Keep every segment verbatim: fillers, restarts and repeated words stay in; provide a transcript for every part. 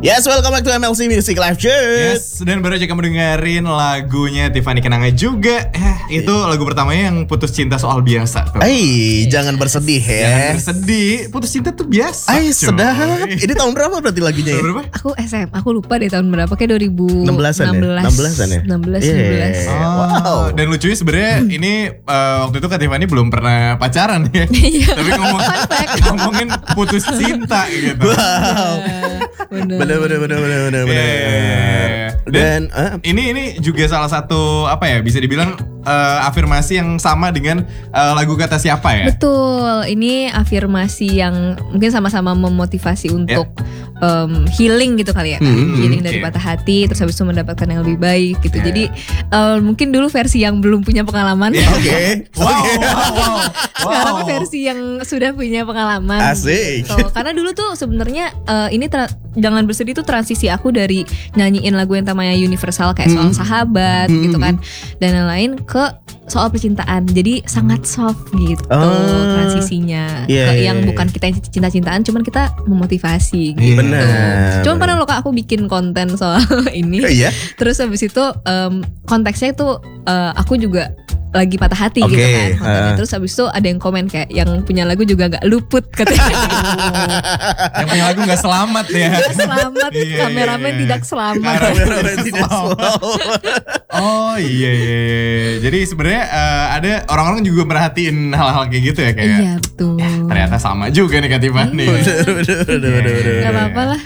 Yes, welcome back to M L C Music Live Chat. Yes, dan baru aja kamu dengerin lagunya Tiffany Kenanga juga. Eh, itu lagu pertamanya yang putus cinta soal biasa tuh. Ay, jangan bersedih ya. Jangan bersedih, putus cinta tuh biasa. Ay, coy. sedap. Ini tahun berapa berarti lagunya ya? Tahun berapa? Aku S M, aku lupa deh tahun berapa, kayak dua ribu enam belasan ya? enam belasan ya? enam belas, Yeah. tujuh belas. Oh, Wow. Dan lucunya sebenarnya ini uh, waktu itu Kak Tiffany belum pernah pacaran ya. Iya. Tapi ngomong, ngomongin putus cinta gitu. Wow. Bener. Bener bener bener bener bener. bener. Yeah. Dan, Dan ah, ini ini juga salah satu apa ya, bisa dibilang uh, afirmasi yang sama dengan uh, lagu Kata Siapa ya. Betul, ini afirmasi yang mungkin sama-sama memotivasi untuk um, healing gitu kali ya, Hmm, healing dari okay. patah hati, terus habis itu mendapatkan yang lebih baik gitu. Yeah. Jadi uh, mungkin dulu versi yang belum punya pengalaman, Yeah. Oke. Wow, Oke. wow, wow. sekarang Wow. versi yang sudah punya pengalaman. Asik. Gitu. Karena dulu tuh sebenarnya uh, ini tra- jangan bersedih tuh transisi aku dari nyanyiin lagu yang namanya universal kayak soal sahabat Hmm. gitu kan dan lain-lain ke soal percintaan. Jadi sangat soft gitu Oh. transisinya Yeah, ke yeah, yang yeah. bukan kita yang cinta-cintaan, cuman kita memotivasi Iya. gitu. Benar. Cuman pernah loh Kak aku bikin konten soal ini. Oh, iya? Terus habis itu um, konteksnya itu uh, aku juga lagi patah hati Oke, gitu kan kontennya. uh. Terus habis itu ada yang komen kayak yang punya lagu juga gak luput katanya. Yang punya lagu gak selamat ya. Tidak selamat, Iya, kameramen iya, iya. tidak selamat. Kameramen tidak Selamat. Oh iya iya, iya. Jadi sebenarnya uh, ada orang-orang juga merhatiin hal-hal kayak gitu ya, kayak Iya betul. ternyata sama juga nih Kak Tiffany. Bener bener bener bener, bener. Gak apa-apa lah.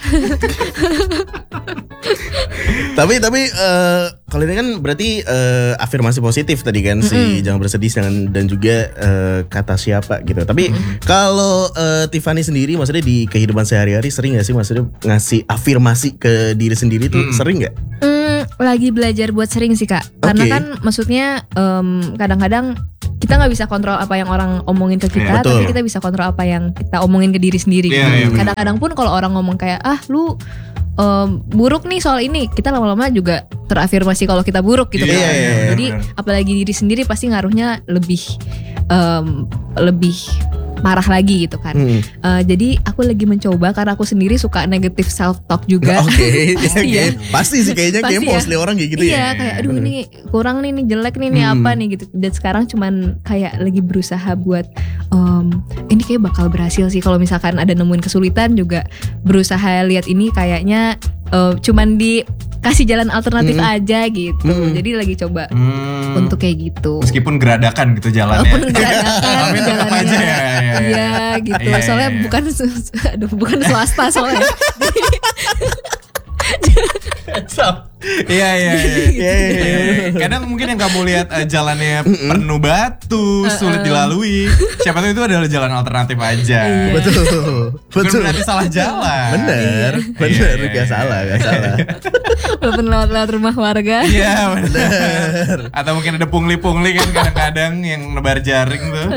Tapi tapi eh, kalau ini kan berarti eh, afirmasi positif tadi kan si jangan bersedih jangan dan juga eh, kata siapa gitu. Tapi kalau eh, Tiffany sendiri maksudnya di kehidupan sehari-hari sering gak sih maksudnya ngasih afirmasi ke diri sendiri tuh Mm. sering gak? Hmm, lagi belajar buat sering sih Kak. Karena Oke. kan maksudnya em, kadang-kadang kita nggak bisa kontrol apa yang orang omongin ke Iya, kita, betul. tapi kita bisa kontrol apa yang kita omongin ke diri sendiri. Iya, gitu. iya, benar. Kadang-kadang pun kalau orang ngomong kayak ah lu em, buruk nih soal ini, kita lama-lama juga terafirmasi kalau kita buruk gitu Iya, kan. iya, iya, Jadi benar. apalagi diri sendiri pasti ngaruhnya lebih em, lebih parah lagi gitu kan. Hmm. Eh, jadi aku lagi mencoba karena aku sendiri suka negative self talk juga. Oke, Pasti oke. ya. Pasti sih kayaknya Pasti kayak ya. mostly orang kayak gitu Iya ya. kayak aduh ini kurang nih, ini jelek nih, ini Hmm. apa nih gitu. Dan sekarang cuman kayak lagi berusaha buat em, ini kayak bakal berhasil sih. Kalau misalkan ada nemuin kesulitan juga berusaha lihat ini kayaknya eh, cuman dikasih jalan alternatif Hmm. aja gitu. Hmm. Jadi lagi coba Hmm. untuk kayak gitu. Meskipun geradakan gitu jalannya. Walaupun geradakan Tapi tetap jalannya. aja ya, ya, ya. Iya gitu. Iya, iya, Soalnya iya. bukan su- aduh bukan swasta soalnya. Iya iya iya. Iya, iya, iya. Kadang mungkin yang kamu lihat eh, jalannya penuh batu, sulit dilalui. Siapa tahu itu adalah jalan alternatif aja. Iya. Betul. Bukan Betul. berarti salah jalan. Bener, bener, Iya, iya, gak iya. salah, gak salah. Walaupun lewat-lewat rumah warga. Iya benar. Atau mungkin ada pungli-pungli kan kadang-kadang yang nebar jaring tuh.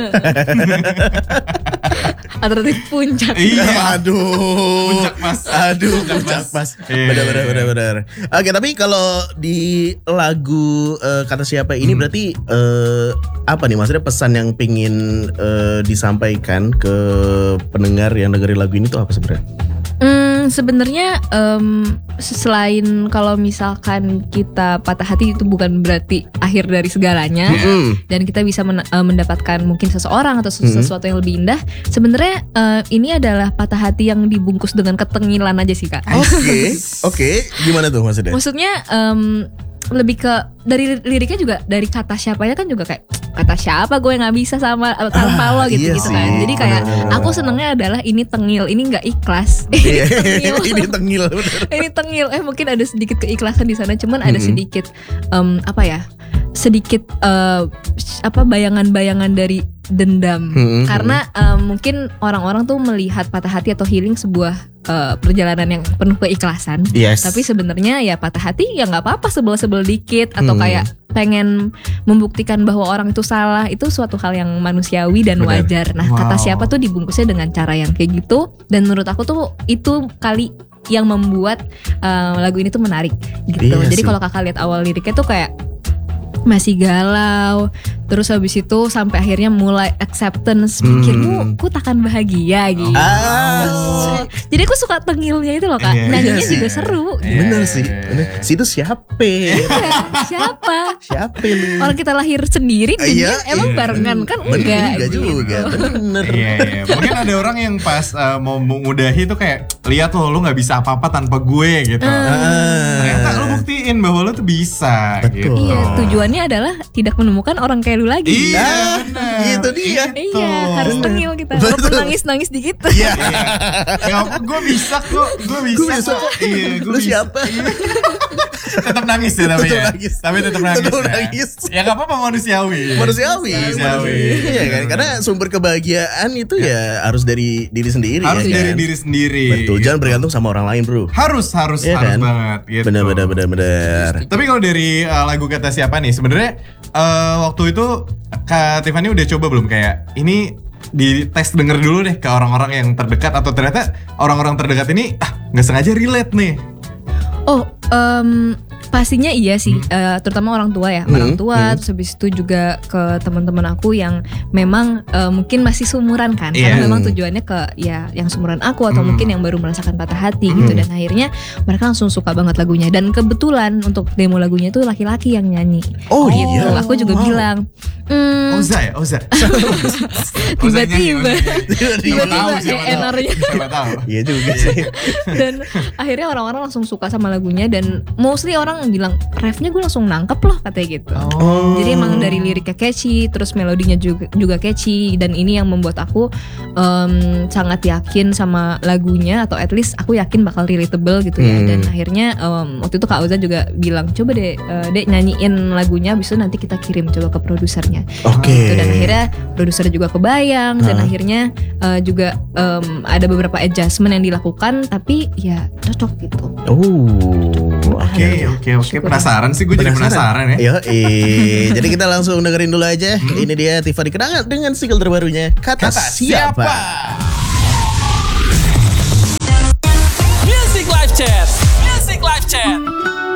Alternatif puncak. Iya. Aduh. Puncak pas. Aduh, Puncak puncak pas. pas. Iya. Benar benar benar benar. Oke, tapi kalau di lagu eh, Kata Siapa ini Hmm. berarti eh, apa nih maksudnya pesan yang pingin eh, disampaikan ke pendengar yang dengerin lagu ini tuh apa sebenarnya? Hmm, sebenarnya em, selain kalau misalkan kita patah hati itu bukan berarti akhir dari segalanya. Mm-mm. Dan kita bisa men- eh, mendapatkan mungkin seseorang atau sesu- Mhm. sesuatu yang lebih indah. Sebenarnya eh, ini adalah patah hati yang dibungkus dengan ketengilan aja sih Kak. Oke, oke. Gimana tuh maksudnya? Maksudnya em, lebih ke dari liriknya juga dari kata siapanya kan juga kayak kata siapa gue nggak bisa sama tanpa Ah, lo gitu iya gitu sih. kan. Jadi kayak Benar-benar. aku senengnya adalah ini tengil, ini nggak ikhlas. Iya, Tengil. ini tengil bener. Ini tengil. Eh mungkin ada sedikit keikhlasan di sana, cuman ada Mhm. sedikit em, apa ya? Sedikit eh, apa bayangan-bayangan dari dendam. Mhm. Karena em, mungkin orang-orang tuh melihat patah hati atau healing sebuah eh, perjalanan yang penuh keikhlasan. Yes. Tapi sebenarnya ya patah hati ya nggak apa-apa, sebel-sebel dikit atau Hmm. kayak pengen membuktikan bahwa orang itu salah, itu suatu hal yang manusiawi dan Benar. wajar. Nah, Wow. kata siapa tuh dibungkusnya dengan cara yang kayak gitu, dan menurut aku tuh itu kali yang membuat uh, lagu ini tuh menarik gitu. Iya Jadi sih. kalau kakak lihat awal liriknya tuh kayak masih galau, Terus habis itu sampai akhirnya mulai acceptance, pikirmu ku takkan bahagia gitu. Ah. Jadi aku suka tengilnya itu loh Kak. Iya, Nyanyinya iya juga sih. seru. Iya. Bener sih. Bener. Si itu siapa? Iya, siapa? Siapa lu? Orang kita lahir sendiri Iya, dunia emang iya. barengan kan Bener enggak juga gitu. juga. Bener. Iya, iya. Mungkin ada orang yang pas uh, mau mengudahi tuh kayak lihat loh lu nggak bisa apa-apa tanpa gue gitu. Ah. Ternyata lu buktiin bahwa lu tuh bisa. Betul. Gitu. Iya, tujuannya adalah tidak menemukan orang kayak lu lagi. Iya, Ah, bener. itu dia. Iya, harus tengil kita. Betul. Walaupun nangis-nangis dikit. Iya. Iya. Gak, gue bisa kok, gue bisa, Gue bisa kok. Iya, gue Lu bisa. siapa? Iya. Tetap nangis ya tapi Tetap ya. nangis. Tapi tetap nangis. Tetap ya. nangis. Ya gak apa-apa manusiawi. Manusiawi. Manusiawi. Iya kan? Karena sumber kebahagiaan itu ya harus dari diri sendiri. Harus ya dari kan? diri sendiri. Betul. gitu. Jangan bergantung sama orang lain, bro. Harus, harus, Iya harus kan? banget. Gitu. Benar, benar, benar, benar. Tapi kalau dari uh, lagu Kata Siapa nih, sebenarnya uh, waktu itu Kak Tiffany udah coba belum kayak ini di tes denger dulu deh ke orang-orang yang terdekat atau ternyata orang-orang terdekat ini ah nggak sengaja relate nih. Oh, em, pastinya iya sih, eh, terutama orang tua ya, orang Hmm, tua. hmm. Terus habis itu juga ke teman-teman aku yang memang eh, mungkin masih seumuran kan, Iya. karena memang tujuannya ke ya yang seumuran aku atau Hmm. mungkin yang baru merasakan patah hati gitu. Dan akhirnya mereka langsung suka banget lagunya. Dan kebetulan untuk demo lagunya itu laki-laki yang nyanyi. Oh, gitu. iya. Aku juga Wow. bilang, hmm, Oza ya, Oza. Oza nyanyi, tiba-tiba, Oza nyanyi. Siapa tiba-tiba tahu, siapa E N tahu. R-nya. Siapa tahu. Iya juga sih. Dan akhirnya orang-orang langsung suka sama lagunya dan mostly orang bilang refnya gue langsung nangkep loh katanya gitu. Oh. Jadi emang dari liriknya catchy, terus melodinya juga juga catchy, dan ini yang membuat aku em, sangat yakin sama lagunya, atau at least aku yakin bakal relatable gitu ya. Hmm. Dan akhirnya em, waktu itu Kak Oza juga bilang coba deh eh, dek nyanyiin lagunya, abis itu nanti kita kirim coba ke produsernya. Oke. Gitu. Dan akhirnya produser juga kebayang, dan Hah? akhirnya eh, juga em, ada beberapa adjustment yang dilakukan, tapi ya cocok gitu. Oh. Oke, oke, oke. Syukur. Penasaran sih, gue jadi penasaran ya. Yo, eh. Jadi kita langsung dengerin dulu aja. Ini dia Tiffany Kenangan dengan single terbarunya Kata, Kata Siapa. Siapa?